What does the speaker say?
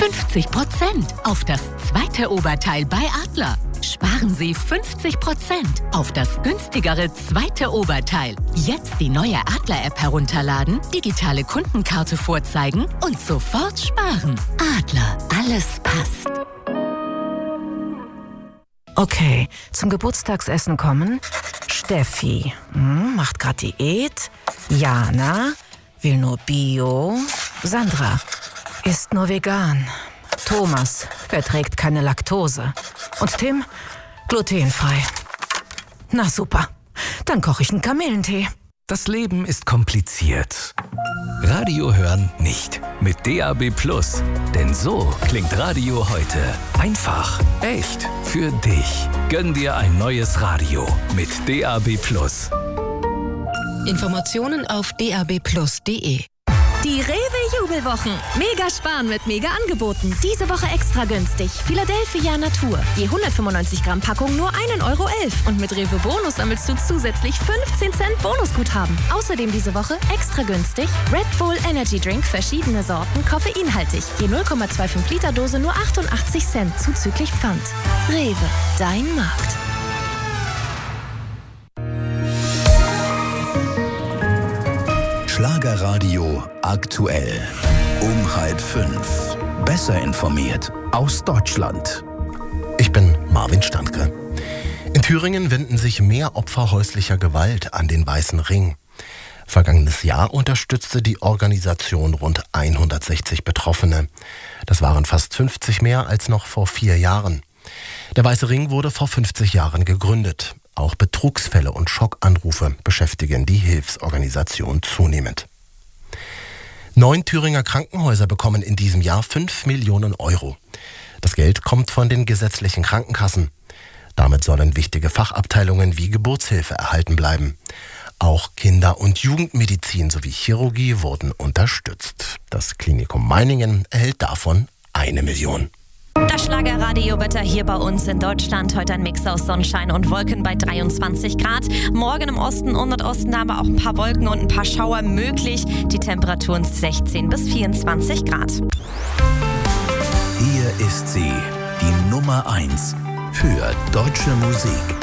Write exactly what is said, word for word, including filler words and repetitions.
fünfzig Prozent auf das zweite Oberteil bei Adler. Sparen Sie fünfzig Prozent auf das günstigere zweite Oberteil. Jetzt die neue Adler-App herunterladen, digitale Kundenkarte vorzeigen und sofort sparen. Adler, alles passt. Okay, zum Geburtstagsessen kommen Steffi, hm, macht grad Diät. Jana will nur Bio. Sandra isst nur vegan. Thomas verträgt keine Laktose. Und Tim glutenfrei. Na super, dann koche ich einen Kamillentee. Das Leben ist kompliziert. Radio hören nicht. Mit D A B Plus. Denn so klingt Radio heute. Einfach, echt, für dich. Gönn dir ein neues Radio mit D A B Plus. Informationen auf d a b plus punkt d e. Die Rewe-Jubelwochen. Mega sparen mit Mega-Angeboten. Diese Woche extra günstig. Philadelphia Natur. Je hundertfünfundneunzig Gramm Packung nur ein Euro elf. Und mit Rewe Bonus sammelst du zusätzlich fünfzehn Cent Bonusguthaben. Außerdem diese Woche extra günstig Red Bull Energy Drink, verschiedene Sorten, koffeinhaltig. Je null Komma fünfundzwanzig Liter Dose nur achtundachtzig Cent zuzüglich Pfand. Rewe, dein Markt. Schlagerradio aktuell. Um halb fünf. Besser informiert aus Deutschland. Ich bin Marvin Standke. In Thüringen wenden sich mehr Opfer häuslicher Gewalt an den Weißen Ring. Vergangenes Jahr unterstützte die Organisation rund hundertsechzig Betroffene. Das waren fast fünfzig mehr als noch vor vier Jahren. Der Weiße Ring wurde vor fünfzig Jahren gegründet. Auch Betrugsfälle und Schockanrufe beschäftigen die Hilfsorganisation zunehmend. Neun Thüringer Krankenhäuser bekommen in diesem Jahr fünf Millionen Euro. Das Geld kommt von den gesetzlichen Krankenkassen. Damit sollen wichtige Fachabteilungen wie Geburtshilfe erhalten bleiben. Auch Kinder- und Jugendmedizin sowie Chirurgie wurden unterstützt. Das Klinikum Meiningen erhält davon eine Million. Das Schlagerradiowetter hier bei uns in Deutschland. Heute ein Mix aus Sonnenschein und Wolken bei dreiundzwanzig Grad. Morgen im Osten und Nordosten da aber auch ein paar Wolken und ein paar Schauer möglich. Die Temperaturen sechzehn bis vierundzwanzig Grad. Hier ist sie, die Nummer eins für deutsche Musik.